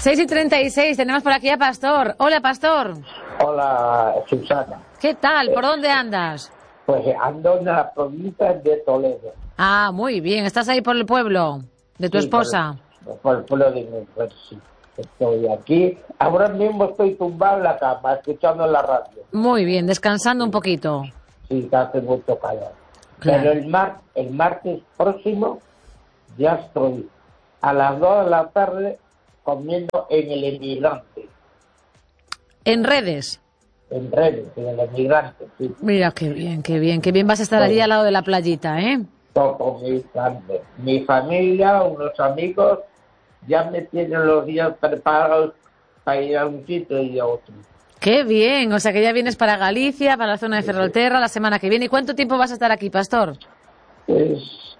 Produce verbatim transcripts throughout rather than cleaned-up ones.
seis y treinta y seis, tenemos por aquí a Pastor. Hola, Pastor. Hola, Susana. ¿Qué tal? ¿Por dónde andas? Pues ando en la provincia de Toledo. Ah, muy bien. ¿Estás ahí por el pueblo de tu Sí, esposa? Por, por el pueblo de mi mujer, sí. Estoy aquí. Ahora mismo estoy tumbado en la cama, escuchando la radio. Muy bien, descansando un poquito. Sí, que hace mucho calor. Claro. Pero el, mar, el martes próximo ya estoy a las dos de la tarde comiendo en el Emigrante. ¿En redes? En redes, en el Emigrante, sí. Mira, qué bien, qué bien. Qué bien vas a estar allí al lado de la playita, ¿eh? Todo mi, mi familia, unos amigos, ya me tienen los días preparados para ir a un sitio y a otro. Qué bien, o sea que ya vienes para Galicia, para la zona de Sí, Ferrolterra la semana que viene. ¿Y cuánto tiempo vas a estar aquí, Pastor? Pues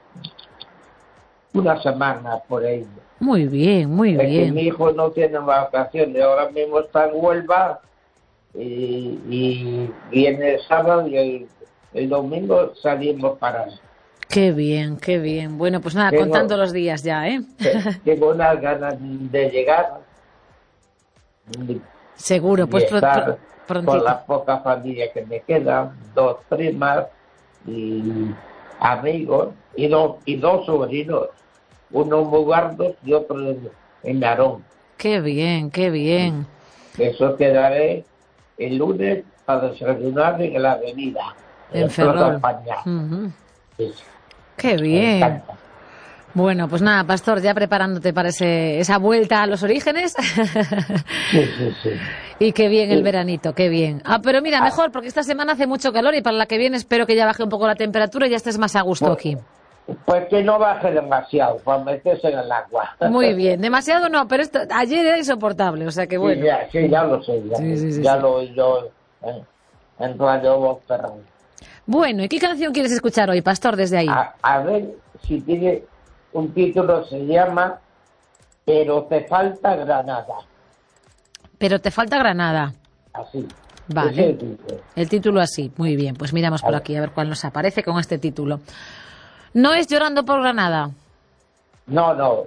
una semana por ahí. Muy bien, muy Es que bien. mi hijo no tiene vacaciones, ahora mismo está en Huelva y, y viene el sábado y el, el domingo salimos para... Qué bien, qué bien. Bueno, pues nada, Tengo- contando los días ya, ¿eh? Tengo unas ganas de llegar y Seguro, pues pro- estar pro- con prontito. la poca familia que me queda, dos primas y amigos y dos, y dos sobrinos, uno en Mugardos y otro en, en Narón. Qué bien, qué bien. Eso quedaré el lunes para desayunar en la avenida, En en Plaza Ferrol. España. Ujú. Sí, Qué me bien. encanta. Bueno, pues nada, Pastor, ya preparándote para ese, esa vuelta a los orígenes. Sí, sí, sí. Y qué bien el Sí. veranito, qué bien. Ah, pero mira, mejor, porque esta semana hace mucho calor y para la que viene espero que ya baje un poco la temperatura y ya estés más a gusto Pues- aquí. Pues que no baje demasiado para meterse en el agua. Muy bien, demasiado no, pero esto, ayer era insoportable, o sea que bueno. Sí, ya, sí, ya lo sé, ya, Sí, sí, sí, ya sí. lo oí yo en, en Radio Voz Ferrol. Bueno, ¿y qué canción quieres escuchar hoy, Pastor, desde ahí? A, a ver si tiene un título, se llama Pero te falta Granada. Pero te falta Granada. Así. Vale. Ese es el título. El título así, muy bien, pues miramos por A ver. aquí a ver cuál nos aparece con este título. No es Llorando por Granada, No, no,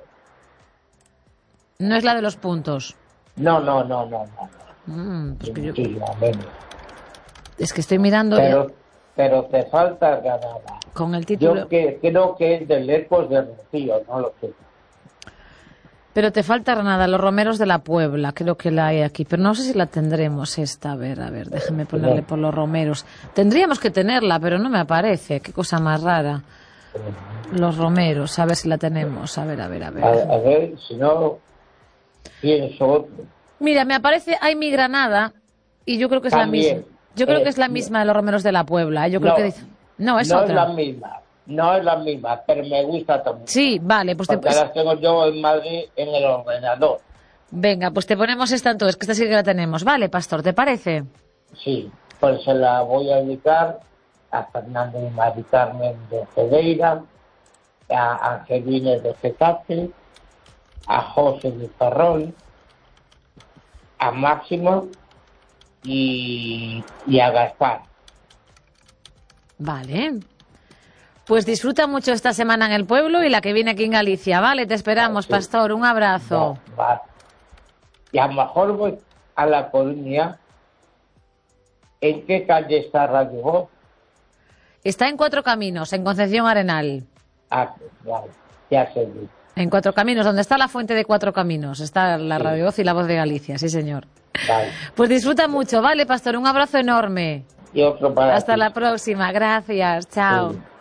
no es la de los puntos. no, no, no, no, no. Mm, pues que yo- Sí, amén. es que estoy mirando Pero, pero te falta Granada. con el título. Yo que, creo que es del Ecos de Rocío, no lo sé. Pero te falta Granada, Los Romeros de la Puebla, creo que la hay aquí, pero no sé si la tendremos esta. A ver, a ver, déjame ponerle por Los Romeros. Tendríamos que tenerla, pero no me aparece, qué cosa más rara. Los Romeros, a ver si la tenemos, a ver, a ver, a ver. A, a ver, si no, pienso otro. Mira, me aparece Ay mi Granada y yo creo que es También. la misma. Yo creo Eh, que es la misma de Los Romeros de la Puebla, ¿eh? Yo creo No, que dice... No, es no otra. es la misma, no es la misma, pero me gusta también. Sí, vale, pues te... Porque las tengo yo en Madrid en el ordenador. Venga, pues te ponemos esta entonces, que esta sí que la tenemos. Vale, Pastor, ¿te parece? Sí, pues se la voy a dedicar a Fernando y Mari Carmen de Cedeira, a Angelina de Getafe, a José de Ferrol, a Máximo y, y a Gaspar. Vale. Pues disfruta mucho esta semana en el pueblo y la que viene aquí en Galicia, ¿vale? Te esperamos, Sí. Pastor. Un abrazo. Va, va. Y a lo mejor voy a La Coruña. ¿En qué calle está Radio Voz? Está en Cuatro Caminos, en Concepción Arenal. Ah, vale, ya sé. En Cuatro Caminos, donde está la fuente de Cuatro Caminos. Está la Sí. Radio Voz y la Voz de Galicia, sí, señor. Vale. Pues disfruta mucho, ¿vale, Pastor? Un abrazo enorme. Y otro para Hasta ti. la próxima. Gracias. Chao. Sí.